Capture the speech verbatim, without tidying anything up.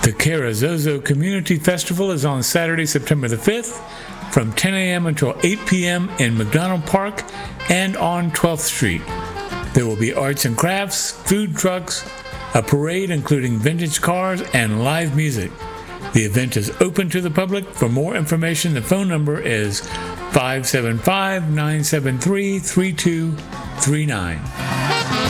The Carrizozo Community Festival is on Saturday, September the fifth, from ten a.m. until eight p.m. in McDonald Park and on twelfth Street. There will be arts and crafts, food trucks, a parade including vintage cars, and live music. The event is open to the public. For more information, the phone number is five seven five, nine seven three, three two three nine.